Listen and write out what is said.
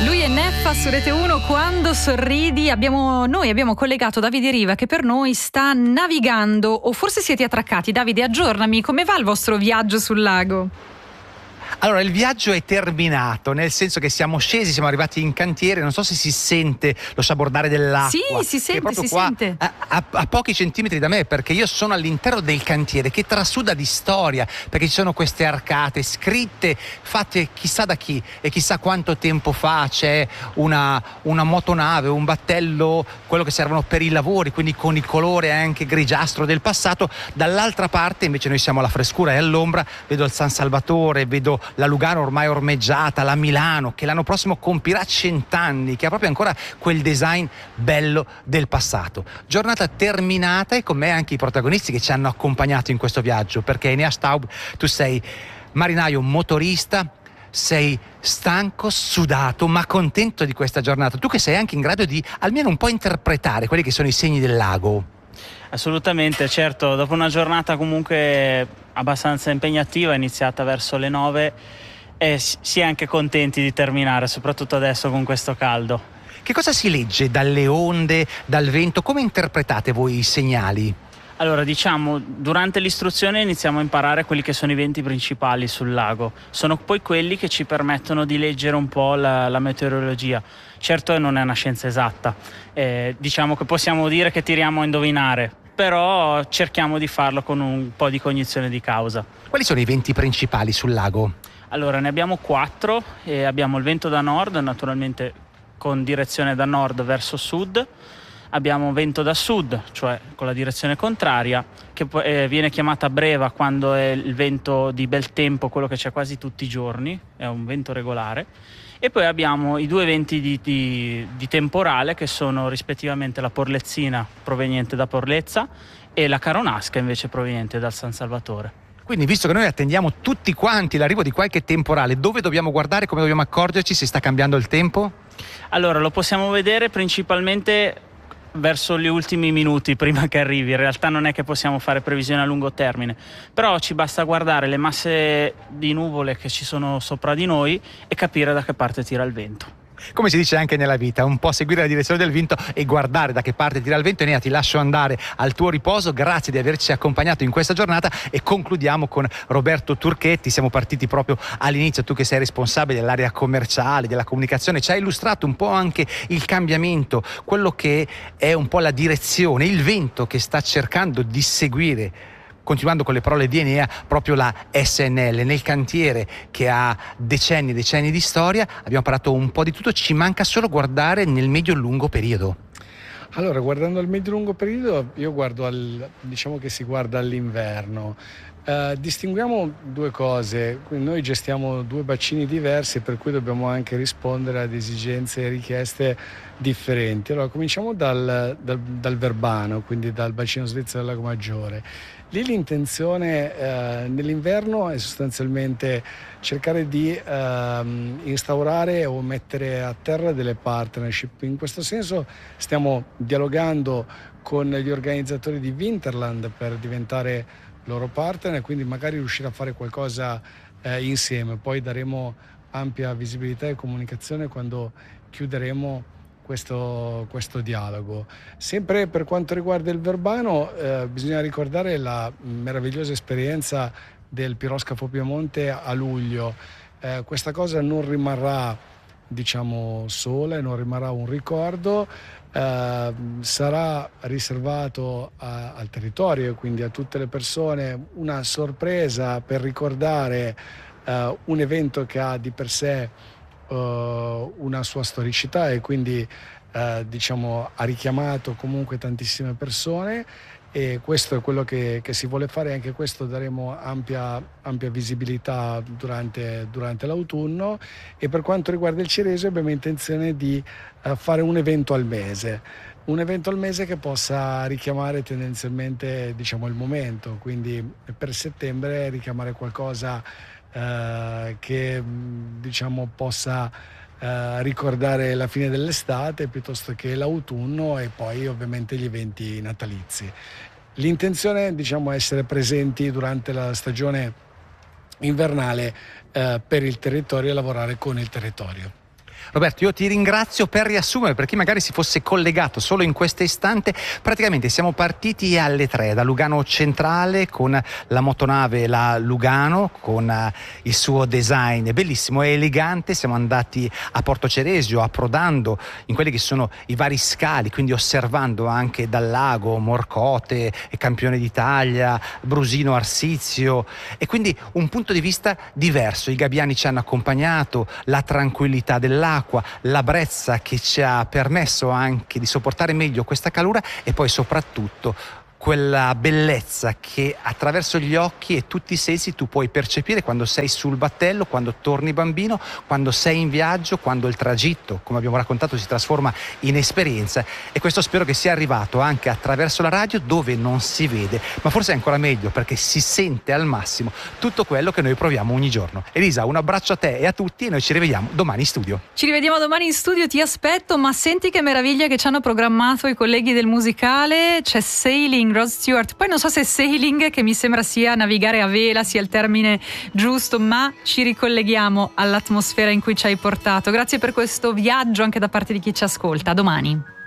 Lui è Neffa su Rete 1, Quando sorridi. Noi abbiamo collegato Davide Riva che per noi sta navigando, o forse siete attraccati. Davide, aggiornami, come va il vostro viaggio sul lago? Allora, il viaggio è terminato, nel senso che siamo scesi, siamo arrivati in cantiere, non so se si sente lo sabordare dell'acqua. Sì, si sente, proprio si qua, sente. a pochi centimetri da me, perché io sono all'interno del cantiere che trasuda di storia, perché ci sono queste arcate scritte, fatte chissà da chi e chissà quanto tempo fa. C'è una motonave, un battello, quello che servono per i lavori, quindi con il colore anche grigiastro del passato. Dall'altra parte invece noi siamo alla frescura e all'ombra, vedo il San Salvatore, vedo la Lugano ormai ormeggiata, la Milano che l'anno prossimo compirà 100 anni, che ha proprio ancora quel design bello del passato. Giornata terminata e con me anche i protagonisti che ci hanno accompagnato in questo viaggio, perché Enea Staub, tu sei marinaio motorista, sei stanco, sudato, ma contento di questa giornata. Tu che sei anche in grado di almeno un po' interpretare quelli che sono i segni del lago. Assolutamente, certo, dopo una giornata comunque abbastanza impegnativa, iniziata verso le 9, e si è anche contenti di terminare, soprattutto adesso con questo caldo. Che cosa si legge dalle onde, dal vento? Come interpretate voi i segnali? Allora, diciamo, durante l'istruzione iniziamo a imparare quelli che sono i venti principali sul lago. Sono poi quelli che ci permettono di leggere un po' la meteorologia. Certo non è una scienza esatta, diciamo che possiamo dire che tiriamo a indovinare, però cerchiamo di farlo con un po' di cognizione di causa. Quali sono i venti principali sul lago? Allora, ne abbiamo 4 e abbiamo il vento da nord, naturalmente con direzione da nord verso sud. Abbiamo vento da sud, cioè con la direzione contraria, che viene chiamata breva quando è il vento di bel tempo, quello che c'è quasi tutti i giorni, è un vento regolare. E poi abbiamo i 2 venti di temporale, che sono rispettivamente la Porlezzina proveniente da Porlezza e la Caronasca invece proveniente dal San Salvatore. Quindi, visto che noi attendiamo tutti quanti l'arrivo di qualche temporale, dove dobbiamo guardare, come dobbiamo accorgerci se sta cambiando il tempo? Allora, lo possiamo vedere principalmente verso gli ultimi minuti prima che arrivi. In realtà non è che possiamo fare previsioni a lungo termine, però ci basta guardare le masse di nuvole che ci sono sopra di noi e capire da che parte tira il vento. Come si dice anche nella vita, un po' seguire la direzione del vento e guardare da che parte tira il vento. Enea, ti lascio andare al tuo riposo, grazie di averci accompagnato in questa giornata e concludiamo con Roberto Turchetti. Siamo partiti proprio all'inizio, tu che sei responsabile dell'area commerciale, della comunicazione, ci hai illustrato un po' anche il cambiamento, quello che è un po' la direzione, il vento che sta cercando di seguire, continuando con le parole di Enea, proprio la SNL nel cantiere che ha decenni e decenni di storia. Abbiamo parlato un po' di tutto, ci manca solo guardare nel medio-lungo periodo. Allora, guardando al medio-lungo periodo, io guardo diciamo che si guarda all'inverno. Distinguiamo 2 cose, noi gestiamo 2 bacini diversi, per cui dobbiamo anche rispondere ad esigenze e richieste differenti. Allora, cominciamo dal Verbano, quindi dal bacino svizzero del Lago Maggiore. Lì l'intenzione nell'inverno è sostanzialmente cercare di instaurare o mettere a terra delle partnership. In questo senso stiamo dialogando con gli organizzatori di Winterland per diventare loro partner e quindi magari riuscire a fare qualcosa insieme. Poi daremo ampia visibilità e comunicazione quando chiuderemo questo dialogo. Sempre per quanto riguarda il Verbano, bisogna ricordare la meravigliosa esperienza del piroscafo Piemonte a luglio. Questa cosa non rimarrà, diciamo, sola, non rimarrà un ricordo, sarà riservato al territorio e quindi a tutte le persone una sorpresa per ricordare un evento che ha di per sé una sua storicità e quindi diciamo ha richiamato comunque tantissime persone, e questo è quello che si vuole fare. Anche questo daremo ampia visibilità durante l'autunno. E per quanto riguarda il Ciresio abbiamo intenzione di fare un evento al mese che possa richiamare tendenzialmente, diciamo, il momento, quindi per settembre richiamare qualcosa che, diciamo, possa ricordare la fine dell'estate piuttosto che l'autunno, e poi ovviamente gli eventi natalizi. L'intenzione, diciamo, è essere presenti durante la stagione invernale per il territorio e lavorare con il territorio. Roberto, io ti ringrazio. Per riassumere, per chi magari si fosse collegato solo in questo istante, praticamente siamo partiti alle 3 da Lugano Centrale con la motonave la Lugano, con il suo design bellissimo e elegante. Siamo andati a Porto Ceresio, approdando in quelli che sono i vari scali, quindi osservando anche dal lago Morcote, Campione d'Italia, Brusino Arsizio, e quindi un punto di vista diverso. I gabbiani ci hanno accompagnato, la tranquillità dell'acqua, la brezza che ci ha permesso anche di sopportare meglio questa calura, e poi soprattutto quella bellezza che attraverso gli occhi e tutti i sensi tu puoi percepire quando sei sul battello, quando torni bambino, quando sei in viaggio, quando il tragitto, come abbiamo raccontato, si trasforma in esperienza. E questo spero che sia arrivato anche attraverso la radio, dove non si vede, ma forse è ancora meglio perché si sente al massimo tutto quello che noi proviamo ogni giorno. Elisa, un abbraccio a te e a tutti, e noi ci rivediamo domani in studio. Ci rivediamo domani in studio, ti aspetto. Ma senti che meraviglia che ci hanno programmato i colleghi del musicale. C'è Sailing, Rod Stewart, poi non so se sailing, che mi sembra sia navigare a vela, sia il termine giusto, ma ci ricolleghiamo all'atmosfera in cui ci hai portato. Grazie per questo viaggio anche da parte di chi ci ascolta. A domani.